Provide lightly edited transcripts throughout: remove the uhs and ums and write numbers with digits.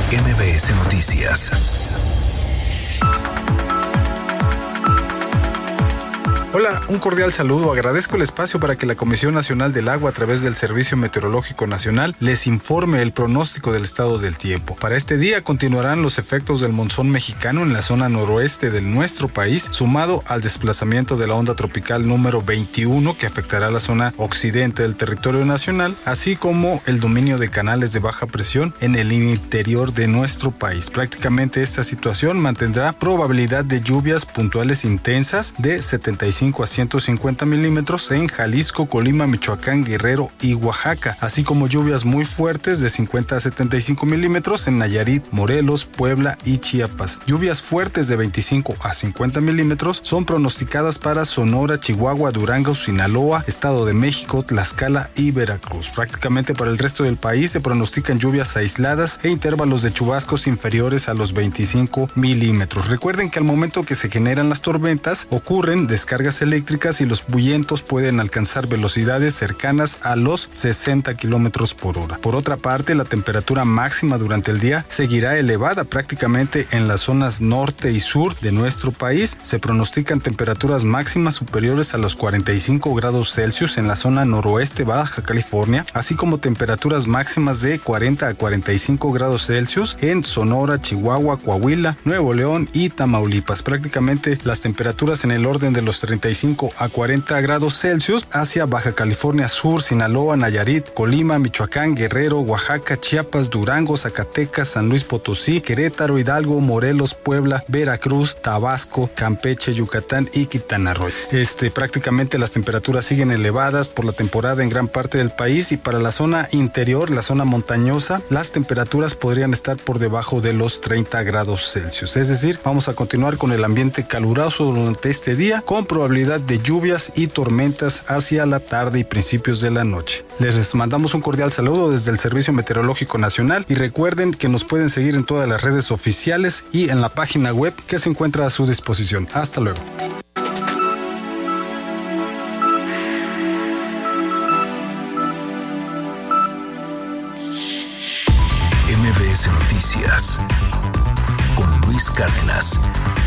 MBS Noticias. Hola, un cordial saludo. Agradezco el espacio para que la Comisión Nacional del Agua, a través del Servicio Meteorológico Nacional, les informe el pronóstico del estado del tiempo. Para este día continuarán los efectos del monzón mexicano en la zona noroeste de nuestro país, sumado al desplazamiento de la onda tropical número 21 que afectará la zona occidente del territorio nacional, así como el dominio de canales de baja presión en el interior de nuestro país. Prácticamente esta situación mantendrá probabilidad de lluvias puntuales intensas de 75 a 150 milímetros en Jalisco, Colima, Michoacán, Guerrero y Oaxaca, así como lluvias muy fuertes de 50 a 75 milímetros en Nayarit, Morelos, Puebla y Chiapas. Lluvias fuertes de 25 a 50 milímetros son pronosticadas para Sonora, Chihuahua, Durango, Sinaloa, Estado de México, Tlaxcala y Veracruz. Prácticamente para el resto del país se pronostican lluvias aisladas e intervalos de chubascos inferiores a los 25 milímetros. Recuerden que al momento que se generan las tormentas ocurren descargas eléctricas y los vientos pueden alcanzar velocidades cercanas a los 60 kilómetros por hora. Por otra parte, la temperatura máxima durante el día seguirá elevada prácticamente en las zonas norte y sur de nuestro país. Se pronostican temperaturas máximas superiores a los 45 grados Celsius en la zona noroeste Baja California, así como temperaturas máximas de 40 a 45 grados Celsius en Sonora, Chihuahua, Coahuila, Nuevo León y Tamaulipas. Prácticamente las temperaturas en el orden de los 35 a 40 grados Celsius hacia Baja California Sur, Sinaloa, Nayarit, Colima, Michoacán, Guerrero, Oaxaca, Chiapas, Durango, Zacatecas, San Luis Potosí, Querétaro, Hidalgo, Morelos, Puebla, Veracruz, Tabasco, Campeche, Yucatán y Quintana Roo. Prácticamente las temperaturas siguen elevadas por la temporada en gran parte del país, y para la zona interior, la zona montañosa, las temperaturas podrían estar por debajo de los 30 grados Celsius. Es decir, vamos a continuar con el ambiente caluroso durante este día, con probabilidad de lluvias y tormentas hacia la tarde y principios de la noche. Les mandamos un cordial saludo desde el Servicio Meteorológico Nacional, y recuerden que nos pueden seguir en todas las redes oficiales y en la página web que se encuentra a su disposición. Hasta luego. MBS Noticias con Luis Cárdenas.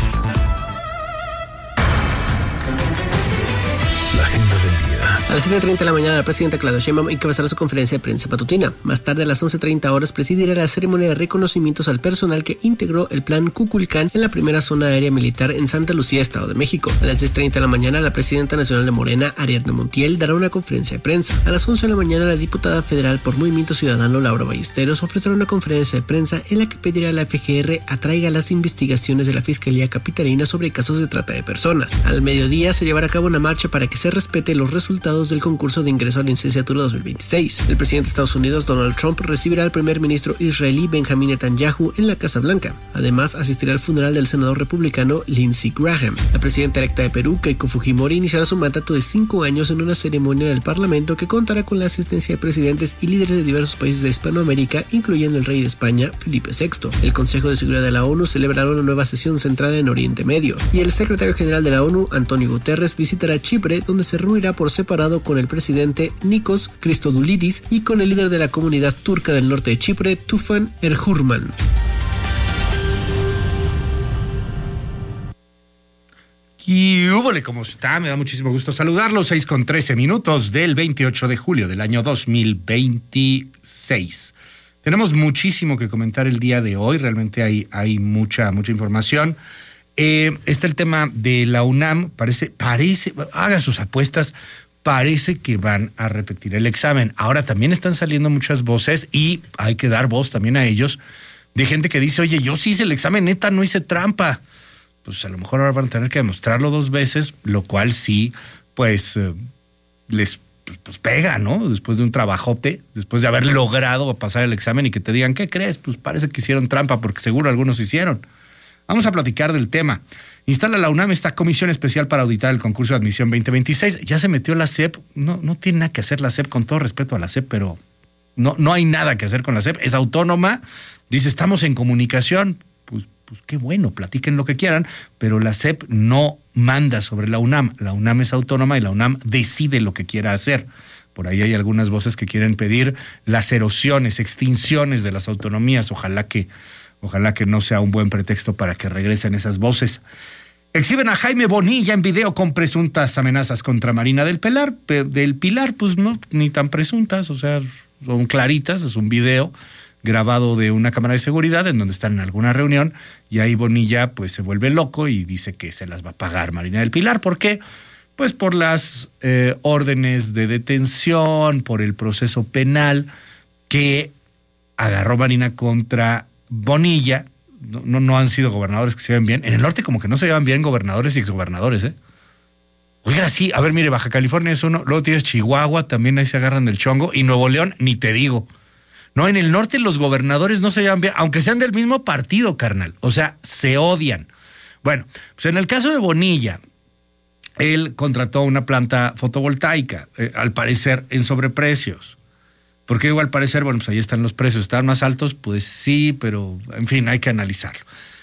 La agenda del día. A las 7:30 de la mañana, la presidenta Claudia Sheinbaum encabezará su conferencia de prensa matutina. Más tarde, a las 11:30 horas, presidirá la ceremonia de reconocimientos al personal que integró el plan Kukulcán en la primera zona aérea militar en Santa Lucía, Estado de México. A las 10:30 de la mañana, la presidenta nacional de Morena, Ariadna Montiel, dará una conferencia de prensa. A las 11 de la mañana, la diputada federal por Movimiento Ciudadano, Laura Ballesteros, ofrecerá una conferencia de prensa en la que pedirá a la FGR atraiga las investigaciones de la Fiscalía Capitalina sobre casos de trata de personas. Al mediodía, se llevará a cabo una marcha para que se respete los resultados del concurso de ingreso a la licenciatura 2026. El presidente de Estados Unidos, Donald Trump, recibirá al primer ministro israelí Benjamin Netanyahu en la Casa Blanca. Además, asistirá al funeral del senador republicano Lindsey Graham. La presidenta electa de Perú, Keiko Fujimori, iniciará su mandato de 5 años en una ceremonia en el Parlamento que contará con la asistencia de presidentes y líderes de diversos países de Hispanoamérica, incluyendo el rey de España, Felipe VI. El Consejo de Seguridad de la ONU celebrará una nueva sesión centrada en Oriente Medio. Y el secretario general de la ONU, Antonio Guterres, visitará Chipre, donde se reunirá por separado con el presidente Nikos Christodoulidis y con el líder de la comunidad turca del norte de Chipre, Tufan Erhurman. Y húbole, ¿cómo está? Me da muchísimo gusto saludarlos. 6:13 del 28 de julio del año 2026. Tenemos muchísimo que comentar el día de hoy. Realmente hay mucha información. Está el tema de la UNAM. Parece, haga sus apuestas. Parece que van a repetir el examen. Ahora también están saliendo muchas voces, y hay que dar voz también a ellos, de gente que dice, oye, yo sí hice el examen, neta, no hice trampa. Pues a lo mejor ahora van a tener que demostrarlo 2 veces, lo cual sí, pues, les pega, ¿no? Después de un trabajote, después de haber logrado pasar el examen y que te digan, ¿qué crees? Pues parece que hicieron trampa, porque seguro algunos hicieron. Vamos a platicar del tema. Instala la UNAM esta comisión especial para auditar el concurso de admisión 2026. Ya se metió la SEP. No tiene nada que hacer la SEP, con todo respeto a la SEP, pero no hay nada que hacer con la SEP. Es autónoma. Dice, estamos en comunicación. Pues qué bueno, platiquen lo que quieran, pero la SEP no manda sobre la UNAM. La UNAM es autónoma y la UNAM decide lo que quiera hacer. Por ahí hay algunas voces que quieren pedir las erosiones, extinciones de las autonomías. Ojalá que no sea un buen pretexto para que regresen esas voces. Exhiben a Jaime Bonilla en video con presuntas amenazas contra Marina del Pilar, pues no, ni tan presuntas, o sea, son claritas, es un video grabado de una cámara de seguridad en donde están en alguna reunión y ahí Bonilla pues se vuelve loco y dice que se las va a pagar Marina del Pilar. ¿Por qué? Pues por las órdenes de detención, por el proceso penal que agarró Marina contra Bonilla. No han sido gobernadores que se llevan bien. En el norte como que no se llevan bien gobernadores y exgobernadores, ¿eh? Oiga, sí, a ver, mire, Baja California es uno, luego tienes Chihuahua, también ahí se agarran del chongo, y Nuevo León, ni te digo. No, en el norte los gobernadores no se llevan bien, aunque sean del mismo partido, carnal. O sea, se odian. Bueno, pues en el caso de Bonilla, él contrató una planta fotovoltaica, al parecer en sobreprecios. Porque digo al parecer, bueno, pues ahí están los precios, ¿están más altos? Pues sí, pero en fin, hay que analizarlo.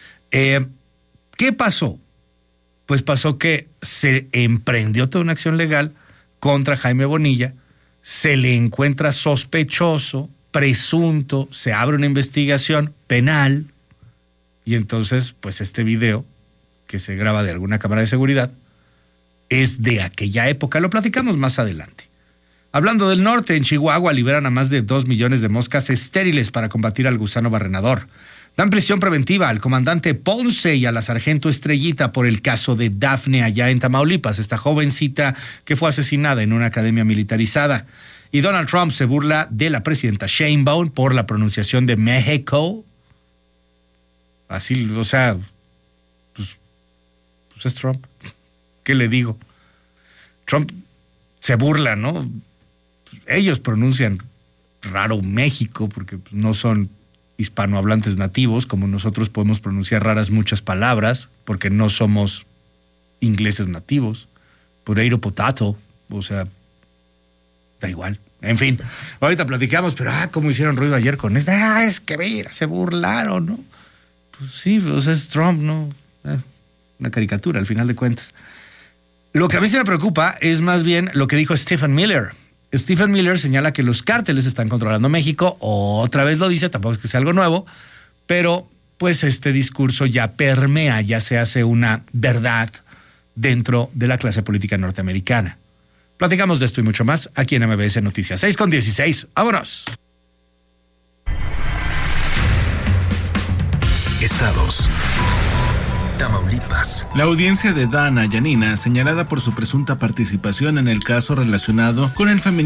¿Qué pasó? Pues pasó que se emprendió toda una acción legal contra Jaime Bonilla, se le encuentra sospechoso, presunto, se abre una investigación penal y entonces, pues este video que se graba de alguna cámara de seguridad es de aquella época, lo platicamos más adelante. Hablando del norte, en Chihuahua liberan a más de 2 millones de moscas estériles para combatir al gusano barrenador. Dan prisión preventiva al comandante Ponce y a la sargento Estrellita por el caso de Dafne allá en Tamaulipas, esta jovencita que fue asesinada en una academia militarizada. Y Donald Trump se burla de la presidenta Sheinbaum por la pronunciación de México. Así, o sea, pues es Trump. ¿Qué le digo? Trump se burla, ¿no? Ellos pronuncian raro México porque no son hispanohablantes nativos, como nosotros podemos pronunciar raras muchas palabras, porque no somos ingleses nativos. Potato, potato, o sea, da igual. En fin, ahorita platicamos, pero cómo hicieron ruido ayer con esto. Es que mira, se burlaron, ¿no? Pues sí, o sea, es Trump, ¿no? Una caricatura, al final de cuentas. Lo que a mí se me preocupa es más bien lo que dijo Stephen Miller. Stephen Miller señala que los cárteles están controlando México, otra vez lo dice, tampoco es que sea algo nuevo, pero pues este discurso ya permea, ya se hace una verdad dentro de la clase política norteamericana. Platicamos de esto y mucho más aquí en MBS Noticias. 6:16, vámonos. Estados. Tamaulipas. La audiencia de Dana Yanina, señalada por su presunta participación en el caso relacionado con el feminicidio